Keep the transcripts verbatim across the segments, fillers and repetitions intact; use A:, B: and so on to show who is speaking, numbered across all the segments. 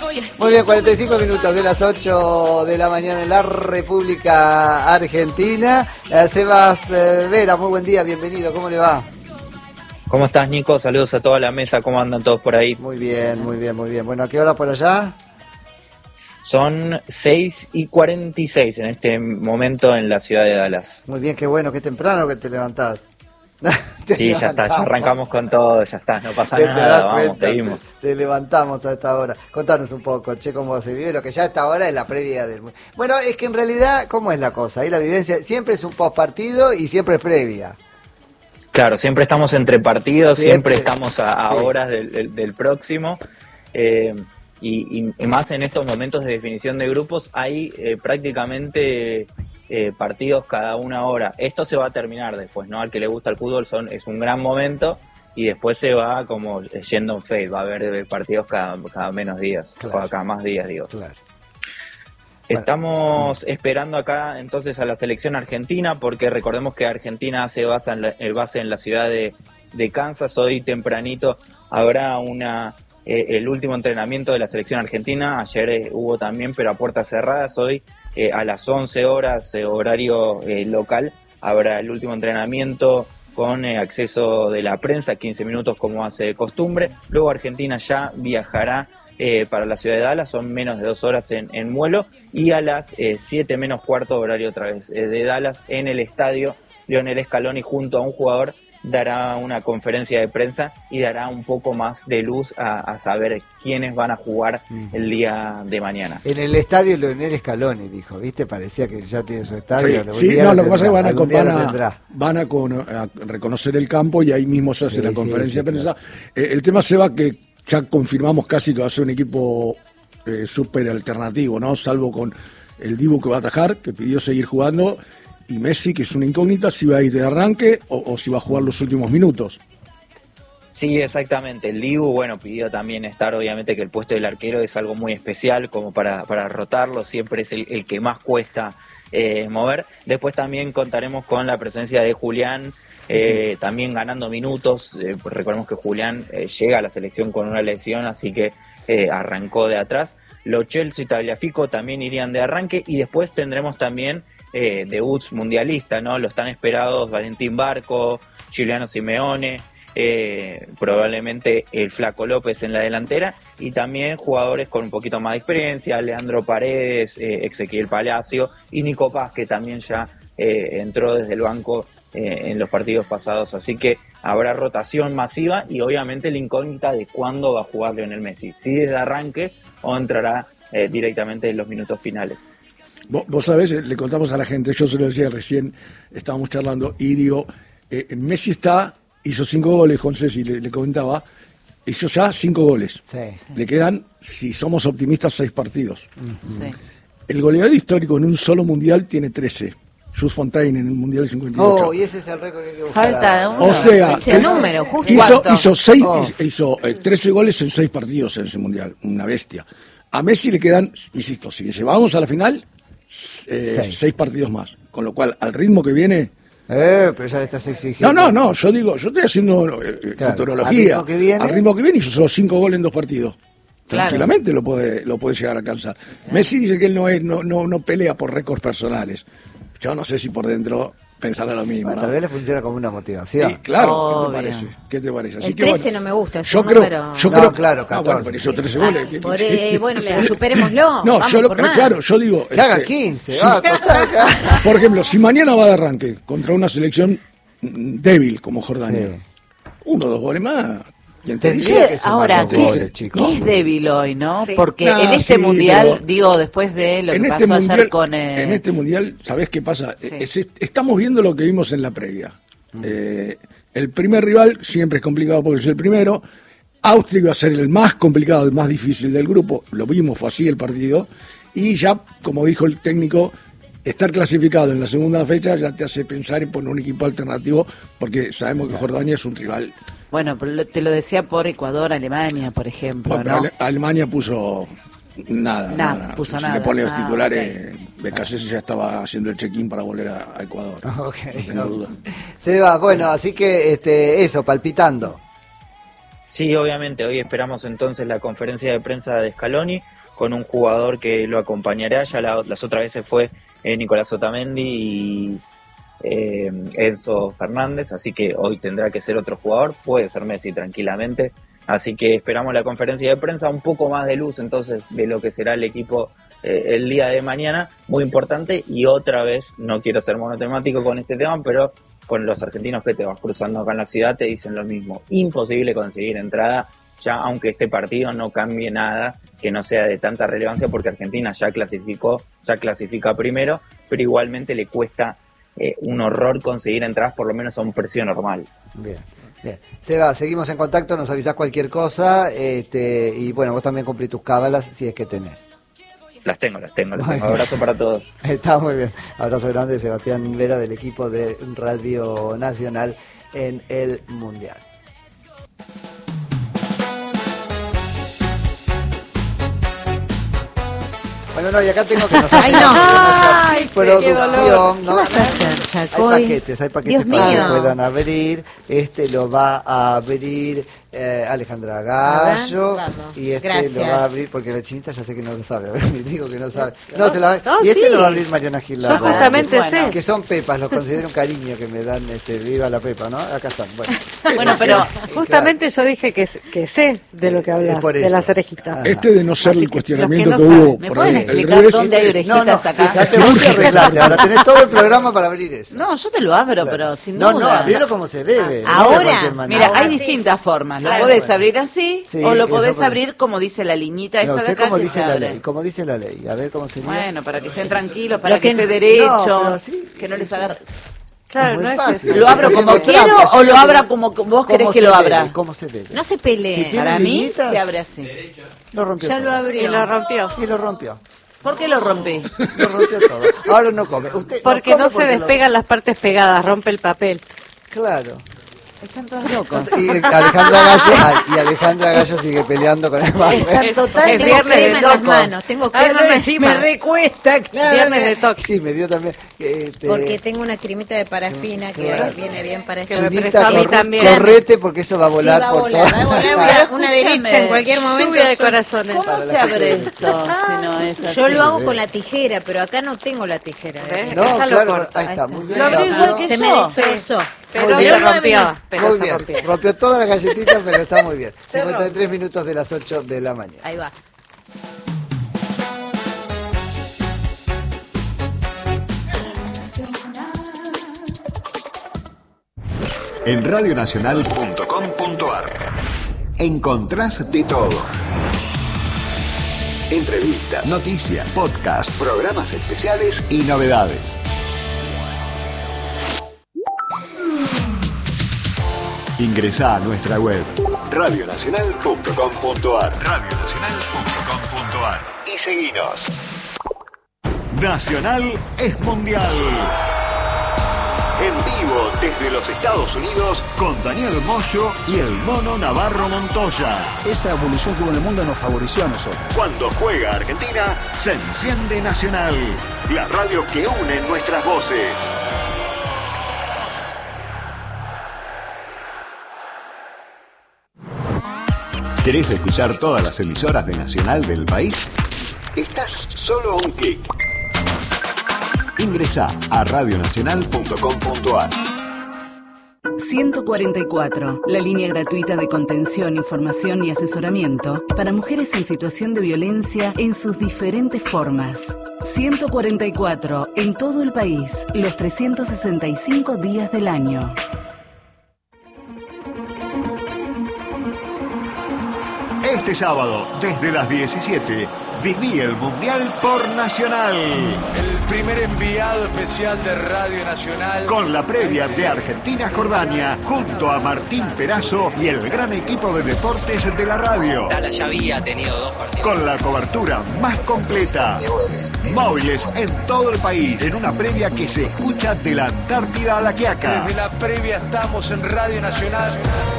A: Muy bien, cuarenta y cinco minutos de las ocho de la mañana en la República Argentina. Eh, Sebas eh, Vera, muy buen día, bienvenido, ¿cómo le va?
B: ¿Cómo estás, Nico? Saludos a toda la mesa, ¿cómo andan todos por ahí?
A: Muy bien, muy bien, muy bien. Bueno, ¿a qué hora por allá?
B: Son seis y cuarenta y seis en este momento en la ciudad de Dallas.
A: Muy bien, qué bueno, qué temprano que te levantás.
B: Te sí, ya está, ya arrancamos con todo, ya está, no pasa nada, vamos, cuenta, seguimos.
A: Te, te levantamos a esta hora. Contanos un poco, che, cómo se vive, lo que ya a esta hora es la previa del... Bueno, es que en realidad, ¿cómo es la cosa? Ahí la vivencia siempre es un postpartido y siempre es previa.
B: Claro, siempre estamos entre partidos, siempre, siempre estamos a, a sí. horas del, del, del próximo, eh, y, y, y más en estos momentos de definición de grupos hay eh, prácticamente... Eh, partidos cada una hora. Esto se va a terminar después, ¿no? Al que le gusta el fútbol son es un gran momento y después se va como yendo en fade, va a haber partidos cada, cada menos días, claro. cada más días, digo.
A: Claro.
B: Estamos bueno. esperando acá entonces a la selección argentina, porque recordemos que Argentina hace base en la, el base en la ciudad de, de Kansas. Hoy tempranito habrá una eh, el último entrenamiento de la selección argentina. Ayer eh, hubo también, pero a puertas cerradas. Hoy Eh, a las once horas, eh, horario eh, local, habrá el último entrenamiento con eh, acceso de la prensa, quince minutos como hace de costumbre. Luego Argentina ya viajará eh, para la ciudad de Dallas, son menos de dos horas en, en vuelo, y a las eh, siete menos cuarto, horario otra vez eh, de Dallas, en el estadio Lionel Scaloni, junto a un jugador, dará una conferencia de prensa y dará un poco más de luz a, a saber quiénes van a jugar el día de mañana.
A: En el estadio Lionel Scaloni, dijo, ¿viste? Parecía que ya tiene su estadio.
C: Sí, sí no, lo que pasa es que van, a, van, a, van a, con, a reconocer el campo y ahí mismo se hace sí, la conferencia sí, sí, de prensa. Claro. Eh, el tema se va que ya confirmamos casi que va a ser un equipo eh, súper alternativo, ¿no? Salvo con el Dibu que va a atajar, que pidió seguir jugando, y Messi, que es una incógnita, si va a ir de arranque o, o si va a jugar los últimos minutos.
B: Sí, exactamente. El Dibu, bueno, pidió también estar, obviamente que el puesto del arquero es algo muy especial, como para, para rotarlo, siempre es el, el que más cuesta eh, mover. Después también contaremos con la presencia de Julián, eh, también ganando minutos. Eh, recordemos que Julián eh, llega a la selección con una lesión, así que eh, arrancó de atrás. Lo Celso y Tagliafico también irían de arranque, y después tendremos también Eh, debuts mundialistas, ¿no? Los tan esperados Valentín Barco, Giuliano Simeone, eh, probablemente el Flaco López en la delantera, y también jugadores con un poquito más de experiencia, Leandro Paredes, eh, Ezequiel Palacio y Nico Paz, que también ya eh, entró desde el banco eh, en los partidos pasados, así que habrá rotación masiva y obviamente la incógnita de cuándo va a jugar Lionel Messi, si desde arranque o entrará eh, directamente en los minutos finales.
C: Vos, vos sabés, le contamos a la gente, yo se lo decía recién, estábamos charlando, y digo, eh, Messi está, hizo cinco goles, con Ceci le, le comentaba, hizo ya cinco goles.
A: Sí, sí.
C: Le quedan, si somos optimistas, seis partidos.
A: Uh-huh.
D: Sí.
C: El goleador histórico en un solo mundial tiene trece. Jules Fontaine en el mundial cincuenta y ocho.
A: Oh, y ese es el récord que hay que buscar.
D: Falta
A: ahora,
D: uno.
C: O sea,
D: ese número, justo.
C: Hizo, hizo, seis,
A: Oh.
C: hizo eh, trece goles en seis partidos en ese mundial. Una bestia. A Messi le quedan, insisto, si llevamos a la final, Eh, seis. seis partidos más, con lo cual al ritmo que viene
A: eh, pero ya estás exigiendo.
C: no, no, no, yo digo, yo estoy haciendo eh,
A: claro.
C: futurología,
A: al ritmo que viene,
C: al ritmo que viene hizo solo cinco goles en dos partidos,
D: claro.
C: tranquilamente lo puede lo puede llegar a alcanzar. Claro. Messi dice que él no es no no no pelea por récords personales, yo no sé si por dentro pensará lo mismo,
A: bueno,
C: ¿no?
A: tal vez le funciona como una motivación.
C: Sí, claro.
D: Obvio.
C: ¿Qué te parece? ¿Qué te parece? Así
D: el
C: que,
D: trece
C: bueno,
D: no me gusta,
C: yo
D: creo,
C: creo, yo
A: no,
C: creo,
A: claro,
C: ah,
A: catorce.
C: bueno, pero hizo trece goles.
D: Ah, por, eh, bueno, le, superémoslo.
C: No,
D: vamos
C: yo lo,
D: por más.
C: claro, yo digo,
A: Que haga
C: este,
A: quince,
C: sí.
A: va, total, acá.
C: Por ejemplo, si mañana va de arranque contra una selección mm, débil como Jordania,
A: Sí.
C: uno o dos goles más. ¿Quién te
A: Tendría
C: dice?
A: que sumar
D: Ahora,
A: dos
D: ¿qué
A: goles,
D: es,
A: chicos.
D: ¿qué es débil hoy, no?
E: Sí.
D: Porque
C: Nah,
D: en este
C: sí,
D: mundial,
C: pero
D: digo, después de lo que
C: en
D: pasó
C: este
D: ayer
C: mundial,
D: con... Eh...
C: En este mundial, ¿sabés qué pasa?
D: Sí.
C: Es- es- estamos viendo lo que vimos en la previa. Eh, el primer rival siempre es complicado porque es el primero. Austria iba a ser el más complicado, el más difícil del grupo. Lo vimos, fue así el partido. Y ya, como dijo el técnico, estar clasificado en la segunda fecha ya te hace pensar en poner un equipo alternativo, porque sabemos que Jordania es un rival.
D: Bueno, pero lo- te lo decía por Ecuador, Alemania, por ejemplo,
C: Bueno, pero
D: ¿no?
C: Ale- Alemania puso nada.
D: Nada,
C: nada.
D: puso
C: si
D: nada.
C: le pone los
D: Ah,
C: titulares, Becasese ya estaba haciendo el check-in para volver a, a Ecuador.
A: Ok,
C: no tengo
A: no.
C: duda.
A: Seba, bueno, así que este, eso, palpitando.
B: Sí, obviamente, hoy esperamos entonces la conferencia de prensa de Scaloni, con un jugador que lo acompañará. Ya la, las otras veces fue eh, Nicolás Otamendi y eh, Enzo Fernández, así que hoy tendrá que ser otro jugador, puede ser Messi tranquilamente. Así que esperamos la conferencia de prensa, un poco más de luz entonces de lo que será el equipo eh, el día de mañana, muy importante. Y otra vez, no quiero ser monotemático con este tema, pero con los argentinos que te vas cruzando acá en la ciudad te dicen lo mismo, imposible conseguir entrada, ya aunque este partido no cambie nada, que no sea de tanta relevancia, porque Argentina ya clasificó, ya clasifica primero, pero igualmente le cuesta eh, un horror conseguir entradas, por lo menos a un precio normal.
A: Bien. Bien, Seba, seguimos en contacto, nos avisás cualquier cosa, este, y bueno, vos también cumplís tus cábalas si es que tenés.
B: Las tengo, las tengo, las tengo. Abrazo para todos.
A: Está muy bien. Abrazo grande, Sebastián Vera, del equipo de Radio Nacional en el Mundial. Bueno, no, y acá tengo que nos
E: Ay, no.
A: nuestra
E: Ay,
A: producción, ¿no?
E: ¿Qué vas a hacer, Chacoy?
A: Hay paquetes, hay paquetes
E: Dios
A: para
E: mío.
A: que puedan abrir. Este lo va a abrir eh, Alejandra Gallo,
E: A ver, vamos.
A: y este
E: Gracias.
A: lo va a abrir, porque la chinita ya sé que no lo sabe, a ver, digo que no sabe. No, se lo va,
E: No,
A: y este
E: sí.
A: lo va a abrir Mariana Gilardo.
E: Yo justamente
D: Bueno.
E: sé.
A: Que son pepas, los considero un cariño que me dan, este, viva la pepa, ¿no? Acá están, bueno.
D: Bueno, pero
E: Justamente yo dije que, que sé de lo que hablas,
A: Es por
E: de
A: eso.
E: las orejitas.
A: Ah.
C: Este de no ser
E: Así
C: el
E: que
C: cuestionamiento
E: los
C: que,
E: que no
C: hubo
E: saben,
D: ¿me
C: por
D: pueden
C: el, el
D: explicar
C: resto.
D: dónde hay orejitas
A: No, no,
D: acá?
A: fíjate, vos que arreglate, ahora tenés todo el programa para abrir eso.
D: No, yo te lo abro, pero sin
A: No,
D: duda.
A: no, abrilo como se debe.
E: Ah,
A: no de
E: ahora,
A: cualquier manera.
D: Mira,
E: Ahora
D: hay
E: sí.
D: distintas formas. Lo
A: Claro,
D: podés
A: bueno.
D: abrir así
A: Sí,
D: o lo
A: eso
D: podés
A: puede-
D: abrir como dice la liñita
A: No,
D: esta de
A: usted
D: acá
A: como
D: que
A: dice
D: se
A: la
D: abre.
A: ley, como dice la ley. A ver cómo sería.
D: Bueno, para que estén tranquilos, para
E: Lo
D: que,
E: que-
D: esté derecho,
A: No, pero sí,
D: que no les agarre.
E: Claro,
A: muy
E: no es
A: fácil.
E: eso.
D: ¿Lo abro
A: Está
D: como
A: haciendo
D: quiero
A: trampa,
D: o
A: yo
D: lo
A: lo
D: abra
A: que-
D: como vos
A: ¿Cómo
D: querés que
A: se
D: lo
A: debe?
D: abra?
A: ¿Cómo se debe?
E: No se
A: Si
E: peleen.
A: tiene
D: Para mí
A: liñita,
D: se abre así.
A: lo rompió
E: Ya
A: todo.
E: lo abrió. Y lo rompió.
A: Y lo rompió.
D: ¿Por qué lo rompí?
A: Lo rompió todo. Ahora no come. Usted
E: Porque
A: come
E: no se
A: porque lo-
E: despegan las partes pegadas, rompe el papel.
A: Claro.
D: Están todos locos.
A: Y Alejandra Gallo, y Alejandra Gallo sigue peleando con el Marvel.
D: Están total
E: Es
D: de
E: viernes de
D: crema en las
E: locos.
D: manos.
E: Tengo
D: Ay,
E: crema
D: me-
E: encima.
D: Me recuesta, claro.
E: Viernes de toque.
A: Sí, me dio también. Este,
F: Porque tengo una cremita de parafina que
A: Claro.
F: viene bien para
E: Que
F: eso.
E: me
A: Chinita,
E: prestó a mí
A: corre-
E: también.
A: correte porque eso va a volar
F: Sí, va a
A: por
F: volar, va a
A: todas.
F: volar una, una
D: Escúchame,
F: derecha en cualquier momento.
E: Lluvia de
F: Soy-
E: corazones.
D: ¿Cómo
A: Para
D: se
A: la
D: abre
A: gente.
D: esto si no es así?
F: Yo lo hago
A: bien.
F: con la tijera, pero acá no tengo la tijera.
E: ¿Ves?
A: No,
E: Esa lo
A: claro,
E: corta.
A: ahí está, muy bien.
D: Lo abrió igual que
F: Se me
D: yo.
F: dispersó.
E: Pero
A: Muy
E: se
A: bien.
E: rompió. Pero
A: Muy
E: se
A: bien,
E: rompió.
A: rompió todas las galletitas, pero está muy bien.
F: Se
A: cincuenta y tres
F: rompe.
A: minutos de las ocho de la mañana.
F: Ahí va.
G: En radionacional punto com punto ar encontrás de todo. Entrevistas, noticias, podcast, programas especiales y novedades. Ingresá a nuestra web radionacional punto com punto ar radionacional punto com punto ar y seguinos. Nacional es mundial. En vivo desde los Estados Unidos con Daniel Moyo y el Mono Navarro Montoya.
H: Esa evolución que hubo en el mundo nos favoreció a nosotros.
G: Cuando juega Argentina, se enciende Nacional, la radio que une nuestras voces. ¿Querés escuchar todas las emisoras de Nacional del país? Estás solo a un clic. Ingresá a radionacional punto com punto ar.
I: ciento cuarenta y cuatro, la línea gratuita de contención, información y asesoramiento para mujeres en situación de violencia en sus diferentes formas. ciento cuarenta y cuatro, en todo el país, los trescientos sesenta y cinco días del año.
G: Este sábado, desde las diecisiete, viví el Mundial por Nacional.
J: El primer enviado especial de Radio Nacional.
G: Con la previa de Argentina-Jordania, junto a Martín Perazo y el gran equipo de deportes de la radio.
K: Tala ya había tenido dos partidos.
G: Con la cobertura más completa. Móviles en todo el país, en una previa que se escucha de la Antártida a la Quiaca.
J: Desde la previa estamos en Radio Nacional.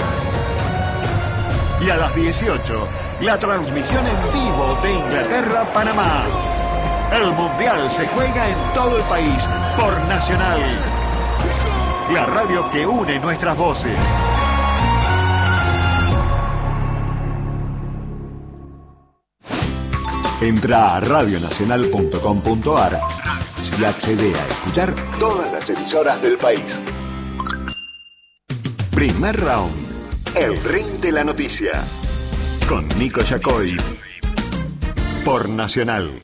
G: Y a las dieciocho, la transmisión en vivo de Inglaterra-Panamá. El Mundial se juega en todo el país por Nacional. La radio que une nuestras voces. Entra a radio nacional punto com punto a r y accede a escuchar todas las emisoras del país. Primer round. El ring de la noticia. Con Nico Yacoy. Por Nacional.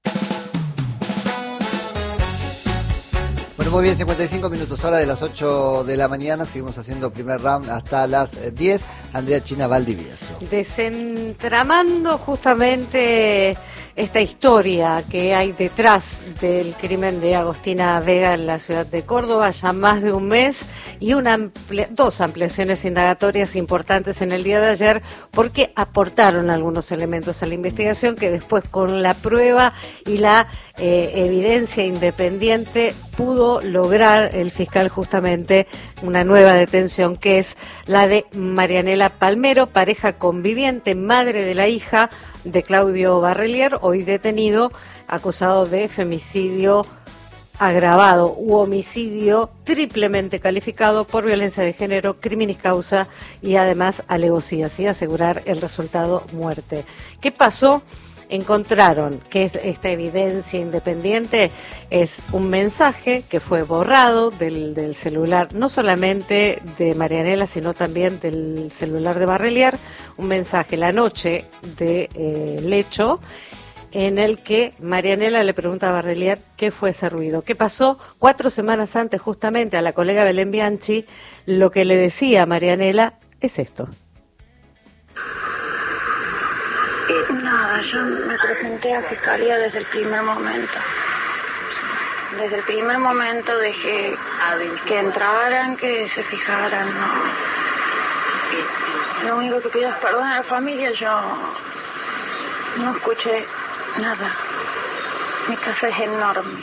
A: Bueno, muy bien, cincuenta y cinco minutos, hora de las ocho de la mañana. Seguimos haciendo primer round hasta las diez. Andrea China Valdivieso.
E: Desentramando justamente esta historia que hay detrás del crimen de Agostina Vega en la ciudad de Córdoba, ya más de un mes, y una amplia, dos ampliaciones indagatorias importantes en el día de ayer, porque aportaron algunos elementos a la investigación que después, con la prueba y la eh, evidencia independiente, pudo lograr el fiscal justamente una nueva detención, que es la de Marianela Palmero, pareja conviviente, madre de la hija de Claudio Barrelier, hoy detenido, acusado de femicidio agravado u homicidio triplemente calificado por violencia de género, criminis causa y además alevosía, y asegurar el resultado muerte. ¿Qué pasó? Encontraron que esta evidencia independiente es un mensaje que fue borrado del, del celular, no solamente de Marianela, sino también del celular de Barrelier, un mensaje la noche del de, hecho, en el que Marianela le pregunta a Barrelier qué fue ese ruido. ¿Qué pasó? Cuatro semanas antes, justamente, a la colega Belén Bianchi, lo que le decía a Marianela es esto.
L: Nada, yo me presenté a Fiscalía desde el primer momento. Desde el primer momento dejé que entraran, que se fijaran, no. Lo único que pido es perdón a la familia, yo no escuché nada. Mi casa es enorme.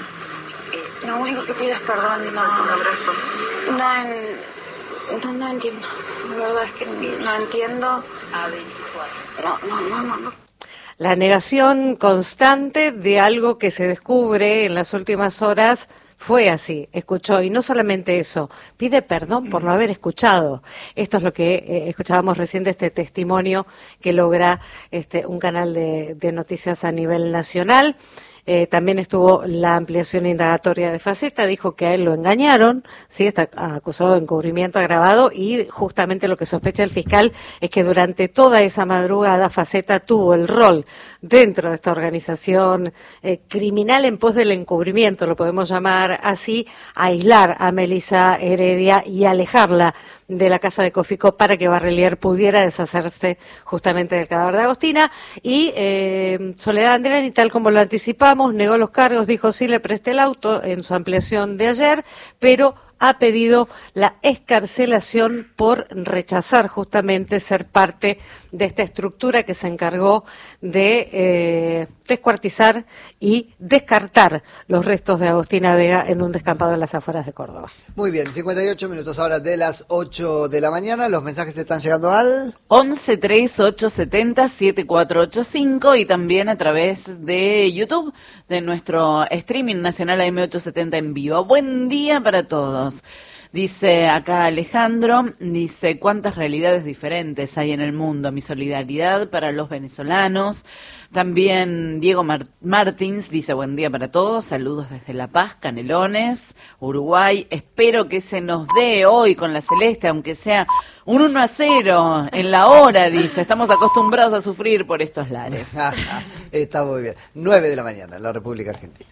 L: Lo único que pido es perdón, no. No, en, no, no entiendo. La verdad es que no entiendo. No, no, no, no, no.
E: La negación constante de algo que se descubre en las últimas horas fue así, escuchó, y no solamente eso, pide perdón por no haber escuchado. Esto es lo que eh, escuchábamos recién de este testimonio que logra este un canal de, de noticias a nivel nacional. Eh, también estuvo la ampliación indagatoria de Faceta, dijo que a él lo engañaron, sí, está acusado de encubrimiento agravado, y justamente lo que sospecha el fiscal es que durante toda esa madrugada Faceta tuvo el rol dentro de esta organización eh, criminal en pos del encubrimiento, lo podemos llamar así, aislar a Melissa Heredia y alejarla de la casa de Cofico para que Barrelier pudiera deshacerse justamente del cadáver de Agostina. Y eh, Soledad Andriani, tal como lo anticipamos, negó los cargos, dijo sí le presté el auto en su ampliación de ayer, pero ha pedido la excarcelación por rechazar justamente ser parte de esta estructura que se encargó de eh, descuartizar y descartar los restos de Agostina Vega en un descampado en las afueras de Córdoba.
A: Muy bien, cincuenta y ocho minutos ahora de las ocho de la mañana. Los mensajes están llegando al
D: once tres ocho setenta siete cuatro ocho cinco y también a través de YouTube, de nuestro streaming nacional A M ochocientos setenta en vivo. Buen día para todos. Dice acá Alejandro, dice, cuántas realidades diferentes hay en el mundo. Mi solidaridad para los venezolanos. También Diego Mar- Martins dice, buen día para todos, saludos desde La Paz, Canelones, Uruguay. Espero que se nos dé hoy con la Celeste, aunque sea un uno a cero en la hora, dice. Estamos acostumbrados a sufrir por estos lares.
A: Está muy bien. nueve de la mañana en la República Argentina.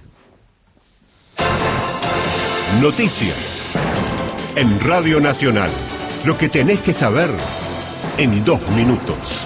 M: Noticias en Radio Nacional. Lo que tenés que saber en dos minutos.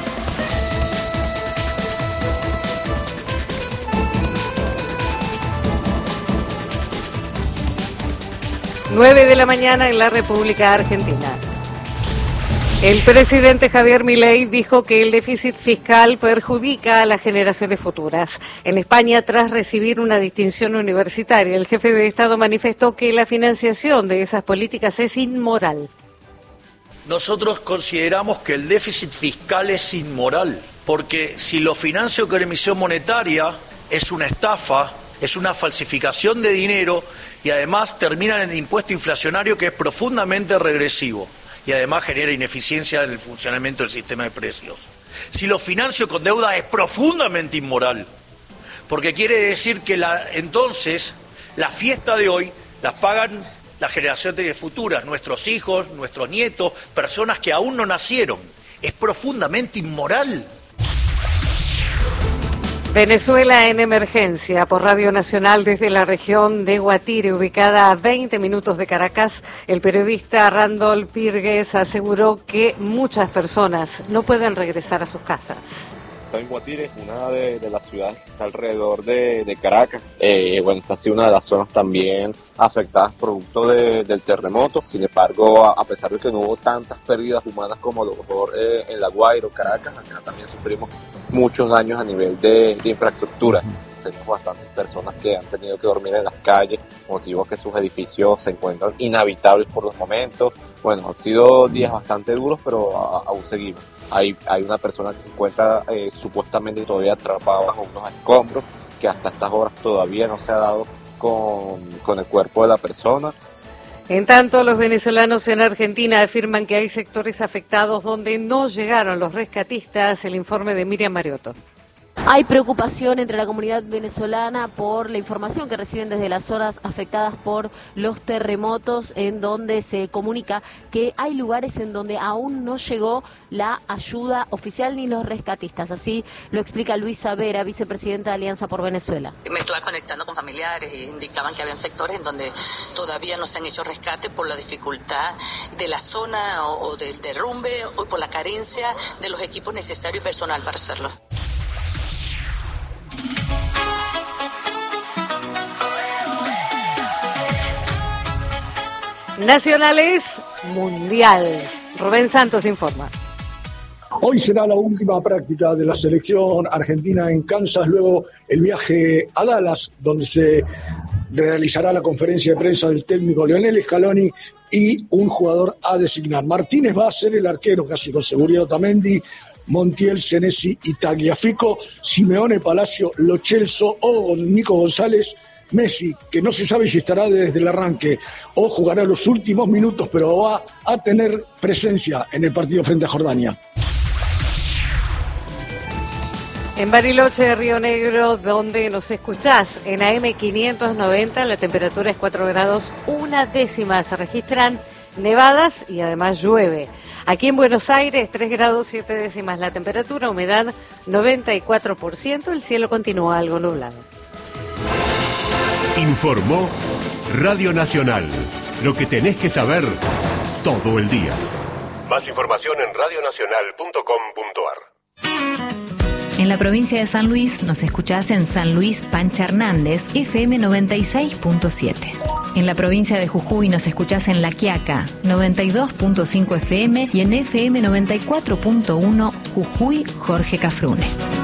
E: nueve de la mañana en la República Argentina. El presidente Javier Milei dijo que el déficit fiscal perjudica a las generaciones futuras. En España, tras recibir una distinción universitaria, el jefe de Estado manifestó que la financiación de esas políticas es inmoral.
N: Nosotros consideramos que el déficit fiscal es inmoral, porque si lo financio con emisión monetaria es una estafa, es una falsificación de dinero y además termina en el impuesto inflacionario, que es profundamente regresivo y además genera ineficiencia en el funcionamiento del sistema de precios. Si lo financio con deuda es profundamente inmoral, porque quiere decir que la, entonces la fiesta de hoy las pagan las generaciones futuras, nuestros hijos, nuestros nietos, personas que aún no nacieron. Es profundamente inmoral.
E: Venezuela en emergencia por Radio Nacional desde la región de Guatire, ubicada a veinte minutos de Caracas. El periodista Randolph Pirgues aseguró que muchas personas no pueden regresar a sus casas.
O: En Guatire, una de, de las ciudades que está alrededor de, de Caracas. Eh, bueno, esta ha sido una de las zonas también afectadas producto de, del terremoto. Sin embargo, a, a pesar de que no hubo tantas pérdidas humanas como lo mejor eh, en La Guaira o Caracas, acá también sufrimos muchos daños a nivel de, de infraestructura. Tenemos bastantes personas que han tenido que dormir en las calles, motivo que sus edificios se encuentran inhabitables por los momentos. Bueno, han sido días bastante duros, pero a, aún seguimos. Hay, hay una persona que se encuentra eh, supuestamente todavía atrapada bajo unos escombros, que hasta estas horas todavía no se ha dado con, con el cuerpo de la persona.
E: En tanto, los venezolanos en Argentina afirman que hay sectores afectados donde no llegaron los rescatistas. El informe de Miriam Mariotto.
P: Hay preocupación entre la comunidad venezolana por la información que reciben desde las zonas afectadas por los terremotos, en donde se comunica que hay lugares en donde aún no llegó la ayuda oficial ni los rescatistas. Así lo explica Luisa Vera, vicepresidenta de Alianza por Venezuela.
Q: Me estuve conectando con familiares e indicaban que habían sectores en donde todavía no se han hecho rescates por la dificultad de la zona o, o del derrumbe o por la carencia de los equipos necesarios y personal para hacerlo.
E: Nacionales Mundial. Rubén Santos informa.
C: Hoy será la última práctica de la selección argentina en Kansas, luego el viaje a Dallas, donde se realizará la conferencia de prensa del técnico Lionel Scaloni y un jugador a designar. Martínez va a ser el arquero, casi con seguridad. Otamendi, Montiel, Senesi y Tagliafico, Simeone, Palacio, Lo Celso o Nico González, Messi, que no se sabe si estará desde el arranque o jugará los últimos minutos, pero va a tener presencia en el partido frente a Jordania.
E: En Bariloche, Río Negro, donde nos escuchás en A M quinientos noventa, la temperatura es cuatro grados una décima. Se registran nevadas y además llueve. Aquí en Buenos Aires, tres grados siete décimas la temperatura, humedad noventa y cuatro por ciento, el cielo continúa algo nublado.
M: Informó Radio Nacional. Lo que tenés que saber todo el día. Más información en radio nacional punto com punto a r.
R: En la provincia de San Luis nos escuchás en San Luis Pancha Hernández, F M noventa y seis punto siete. En la provincia de Jujuy nos escuchás en La Quiaca, noventa y dos punto cinco F M y en F M noventa y cuatro punto uno Jujuy Jorge Cafrune.